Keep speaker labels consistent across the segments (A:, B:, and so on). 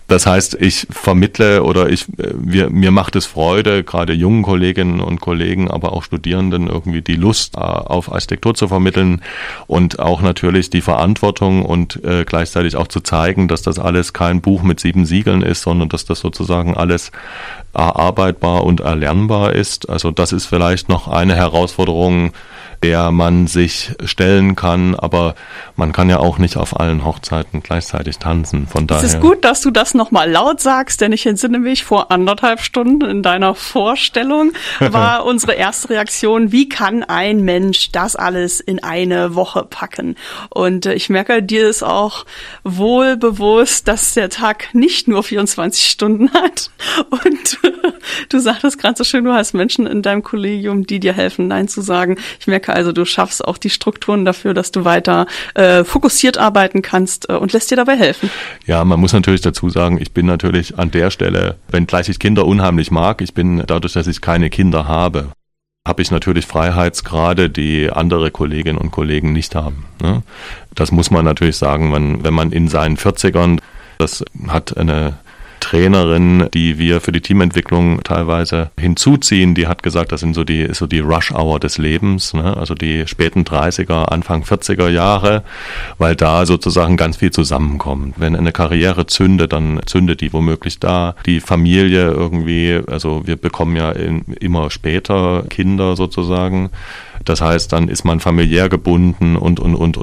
A: Das heißt, ich vermittle oder mir macht es Freude, gerade jungen Kolleginnen und Kollegen, aber auch Studierenden irgendwie die Lust auf Architektur zu vermitteln und auch natürlich die Verantwortung und gleichzeitig auch zu zeigen, dass das alles kein Buch mit 7 Siegeln ist, sondern dass das sozusagen alles erarbeitbar und erlernbar ist. Also das ist vielleicht noch eine Herausforderung, der man sich stellen kann, aber man kann ja auch nicht auf allen Hochzeiten gleichzeitig tanzen. Von daher.
B: Es ist gut, dass du das nochmal laut sagst, denn ich entsinne mich, vor 1,5 Stunden in deiner Vorstellung war unsere erste Reaktion, wie kann ein Mensch das alles in eine Woche packen? Und ich merke, dir ist auch wohl bewusst, dass der Tag nicht nur 24 Stunden hat. Und du sagtest gerade so schön, du hast Menschen in deinem Kollegium, die dir helfen, Nein zu sagen. Ich merke also, du schaffst auch die Strukturen dafür, dass du weiter fokussiert arbeiten kannst und lässt dir dabei helfen.
A: Ja, man muss natürlich dazu sagen, ich bin natürlich an der Stelle, wenngleich ich Kinder unheimlich mag, ich bin dadurch, dass ich keine Kinder habe ich natürlich Freiheitsgrade, die andere Kolleginnen und Kollegen nicht haben. Ne? Das muss man natürlich sagen, wenn man in seinen 40ern, das hat eine Trainerin, die wir für die Teamentwicklung teilweise hinzuziehen, die hat gesagt, das sind so die Rush-Hour des Lebens, ne? Also die späten 30er, Anfang 40er Jahre, weil da sozusagen ganz viel zusammenkommt. Wenn eine Karriere zündet, dann zündet die womöglich da. Die Familie irgendwie, also wir bekommen ja immer später Kinder sozusagen. Das heißt, dann ist man familiär gebunden und.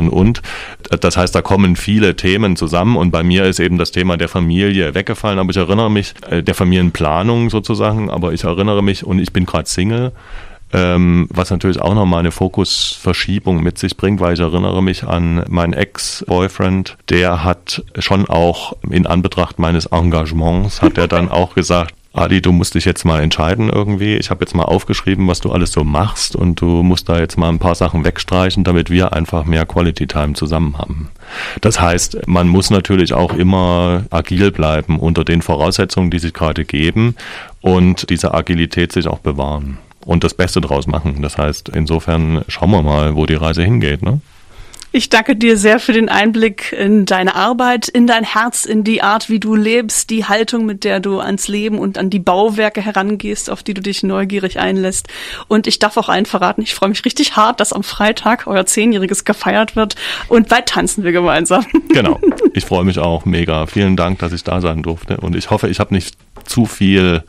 A: Das heißt, da kommen viele Themen zusammen und bei mir ist eben das Thema der Familie weggefallen, aber ich erinnere mich, der Familienplanung sozusagen, aber ich erinnere mich und ich bin gerade Single, was natürlich auch nochmal eine Fokusverschiebung mit sich bringt, weil ich erinnere mich an meinen Ex-Boyfriend, der hat schon auch in Anbetracht meines Engagements, hat er dann auch gesagt, Adi, du musst dich jetzt mal entscheiden irgendwie. Ich habe jetzt mal aufgeschrieben, was du alles so machst und du musst da jetzt mal ein paar Sachen wegstreichen, damit wir einfach mehr Quality Time zusammen haben. Das heißt, man muss natürlich auch immer agil bleiben unter den Voraussetzungen, die sich gerade geben und diese Agilität sich auch bewahren und das Beste draus machen. Das heißt, insofern schauen wir mal, wo die Reise hingeht, ne?
B: Ich danke dir sehr für den Einblick in deine Arbeit, in dein Herz, in die Art, wie du lebst, die Haltung, mit der du ans Leben und an die Bauwerke herangehst, auf die du dich neugierig einlässt. Und ich darf auch einen verraten, ich freue mich richtig hart, dass am Freitag euer 10-jähriges gefeiert wird und bald tanzen wir gemeinsam.
A: Genau, ich freue mich auch mega. Vielen Dank, dass ich da sein durfte und ich hoffe, ich habe nicht zu viel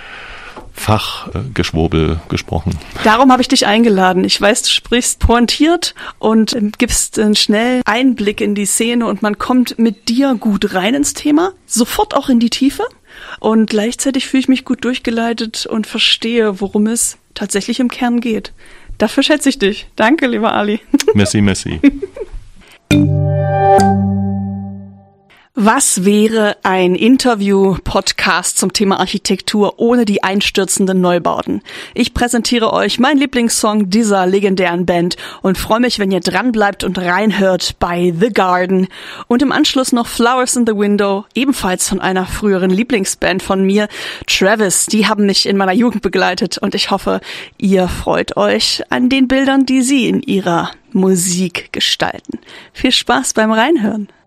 A: Fachgeschwurbel gesprochen.
B: Darum habe ich dich eingeladen. Ich weiß, du sprichst pointiert und gibst einen schnellen Einblick in die Szene und man kommt mit dir gut rein ins Thema, sofort auch in die Tiefe und gleichzeitig fühle ich mich gut durchgeleitet und verstehe, worum es tatsächlich im Kern geht. Dafür schätze ich dich. Danke, lieber Ali.
A: Merci.
B: Was wäre ein Interview-Podcast zum Thema Architektur ohne die einstürzenden Neubauten? Ich präsentiere euch meinen Lieblingssong dieser legendären Band und freue mich, wenn ihr dranbleibt und reinhört bei The Garden. Und im Anschluss noch Flowers in the Window, ebenfalls von einer früheren Lieblingsband von mir, Travis. Die haben mich in meiner Jugend begleitet und ich hoffe, ihr freut euch an den Bildern, die sie in ihrer Musik gestalten. Viel Spaß beim Reinhören.